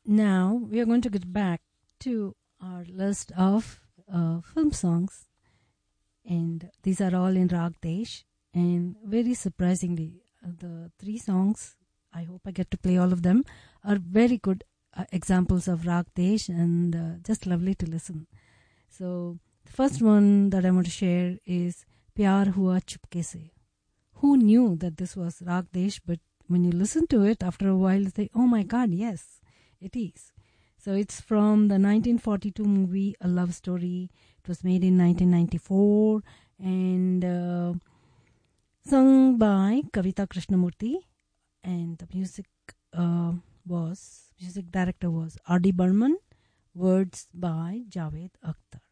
Now we are going to get back to our list of film songs, and these are all in Rag Desh. And very surprisingly, the three songs, I hope I get to play all of them, are very good examples of Rag Desh and just lovely to listen. So the first one that I want to share is Pyar Hua Chupke Se. Who knew that this was Rag Desh? But when you listen to it, after a while you say, oh my God, yes, it is. So it's from the 1942 movie A Love Story. It was made in 1994 and sung by Kavita Krishnamurti, and the music director was R.D. Burman, words by Javed Akhtar.